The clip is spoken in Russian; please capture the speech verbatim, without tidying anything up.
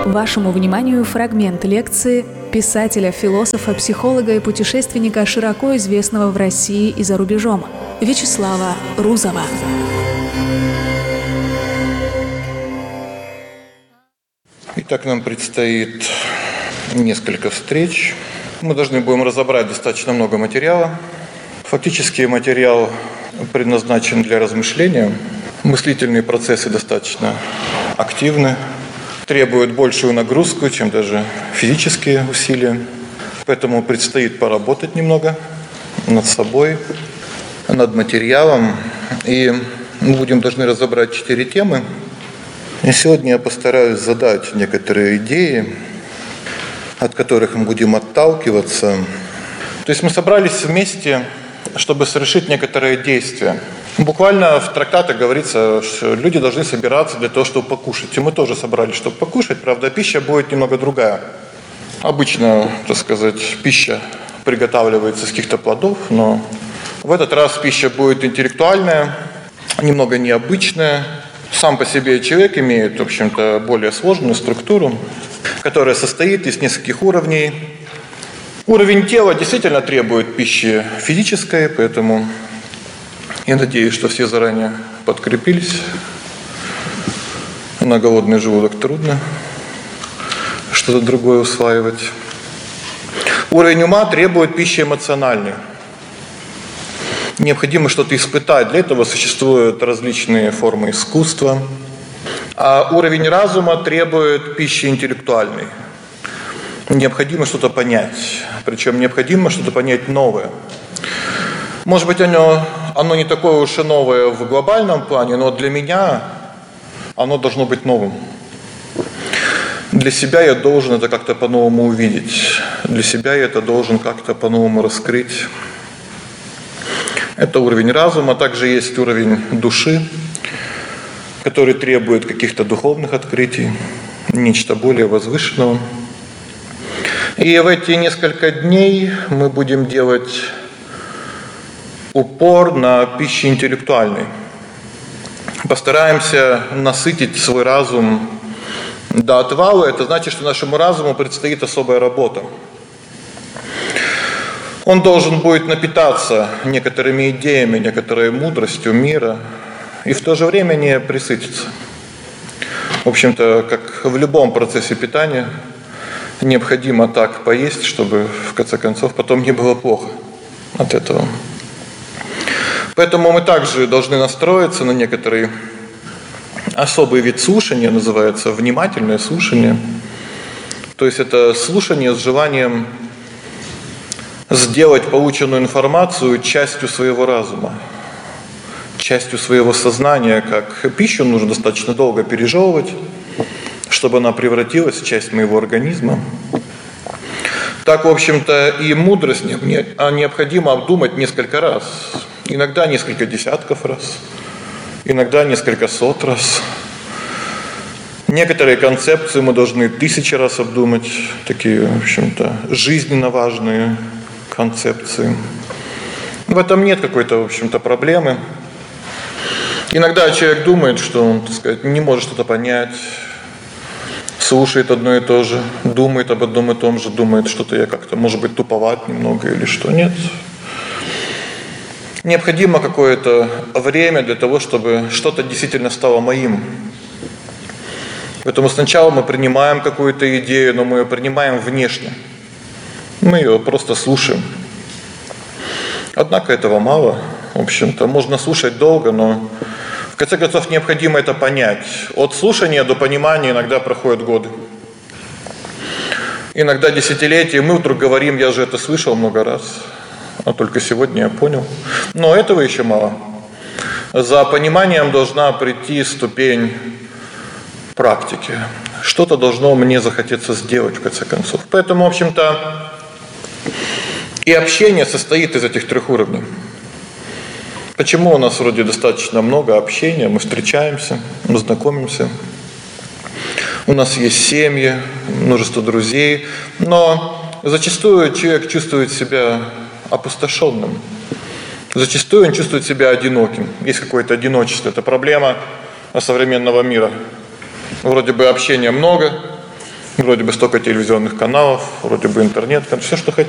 Вашему вниманию фрагмент лекции писателя, философа, психолога и путешественника, широко известного в России и за рубежом, Вячеслава Рузова. Итак, нам предстоит несколько встреч. Мы должны будем разобрать достаточно много материала. Фактически материал предназначен для размышления. Мыслительные процессы достаточно активны, требуют большую нагрузку, чем даже физические усилия. Поэтому предстоит поработать немного над собой, над материалом. И мы будем должны разобрать четыре темы. И сегодня я постараюсь задать некоторые идеи, от которых мы будем отталкиваться. То есть мы собрались вместе, чтобы совершить некоторые действия. Буквально в трактатах говорится, что люди должны собираться для того, чтобы покушать. И мы тоже собрались, чтобы покушать. Правда, пища будет немного другая. Обычно, так сказать, пища приготавливается из каких-то плодов, но в этот раз пища будет интеллектуальная, немного необычная. Сам по себе человек имеет, в общем-то, более сложную структуру, которая состоит из нескольких уровней. Уровень тела действительно требует пищи физической, поэтому я надеюсь, что все заранее подкрепились. На голодный желудок трудно что-то другое усваивать. Уровень ума требует пищи эмоциональной. Необходимо что-то испытать. Для этого существуют различные формы искусства. А уровень разума требует пищи интеллектуальной. Необходимо что-то понять. Причем необходимо что-то понять новое. Может быть, оно, оно не такое уж и новое в глобальном плане, но для меня оно должно быть новым. Для себя я должен это как-то по-новому увидеть. Для себя я это должен как-то по-новому раскрыть. Это уровень разума. Также есть уровень души, который требует каких-то духовных открытий, нечто более возвышенного. И в эти несколько дней мы будем делать упор на пище интеллектуальной. Постараемся насытить свой разум до отвала. Это значит, что нашему разуму предстоит особая работа. Он должен будет напитаться некоторыми идеями, некоторой мудростью мира и в то же время не пресытиться. В общем-то, как в любом процессе питания, необходимо так поесть, чтобы в конце концов потом не было плохо от этого. Поэтому мы также должны настроиться на некоторый особый вид слушания, называется внимательное слушание. То есть это слушание с желанием сделать полученную информацию частью своего разума, частью своего сознания. Как пищу нужно достаточно долго пережевывать, чтобы она превратилась в часть моего организма. Так, в общем-то, и мудрость необходимо обдумать несколько раз. Иногда несколько десятков раз, иногда несколько сот раз. Некоторые концепции мы должны тысячи раз обдумать, такие, в общем-то, жизненно важные концепции. В этом нет какой-то, в общем-то, проблемы. Иногда человек думает, что он, так сказать, не может что-то понять, слушает одно и то же, думает об одном и том же, думает, что-то я как-то, может быть, туповат немного или что. Нет. Необходимо какое-то время для того, чтобы что-то действительно стало моим. Поэтому сначала мы принимаем какую-то идею, но мы ее принимаем внешне. Мы ее просто слушаем. Однако этого мало. В общем-то, можно слушать долго, но в конце концов необходимо это понять. От слушания до понимания иногда проходят годы. Иногда десятилетия. Мы вдруг говорим, я же это слышал много раз. А только сегодня я понял. Но этого еще мало. За пониманием должна прийти ступень практики. Что-то должно мне захотеться сделать, в конце концов. Поэтому, в общем-то, и общение состоит из этих трех уровней. Почему у нас вроде достаточно много общения, мы встречаемся, мы знакомимся. У нас есть семьи, множество друзей, но зачастую человек чувствует себя опустошенным. Зачастую он чувствует себя одиноким. Есть какое-то одиночество. Это проблема современного мира. Вроде бы общения много, Вроде бы столько телевизионных каналов, вроде бы интернет, все, что хотите.